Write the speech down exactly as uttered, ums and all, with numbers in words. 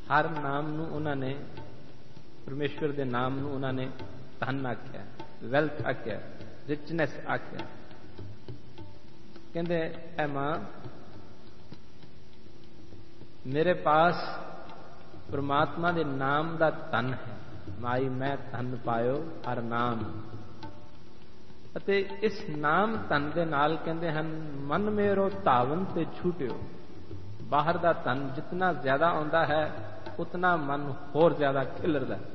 ਹਰ ਨਾਮ ਨੂੰ ਉਹਨਾਂ ਨੇ, ਪਰਮੇਸ਼ਵਰ ਦੇ ਨਾਮ ਨੂੰ ਉਹਨਾਂ ਨੇ ਧਨ ਆਖਿਆ, ਵੈਲਥ ਆਖਿਆ, ਰਿਚਨੈਸ ਆਖਿਆ। ਕਹਿੰਦੇ ਐ ਮਾਂ, ਮੇਰੇ ਪਾਸ ਪ੍ਰਮਾਤਮਾ ਦੇ ਨਾਮ ਦਾ ਧਨ ਹੈ। ਮਾਈ ਮੈਂ ਧਨ ਪਾਇਓ ਹਰ ਨਾਮ। ਅਤੇ ਇਸ ਨਾਮ ਧਨ ਦੇ ਨਾਲ ਕਹਿੰਦੇ ਹਨ, ਮਨ ਮੇਰੋ ਧਾਵਨ ਤੇ ਛੂਟਿਓ। ਬਾਹਰ ਦਾ ਧਨ ਜਿਤਨਾ ਜ਼ਿਆਦਾ ਆਉਂਦਾ ਹੈ, ਉਤਨਾ ਮਨ ਹੋਰ ਜ਼ਿਆਦਾ ਖਿਲਰਦਾ ਹੈ।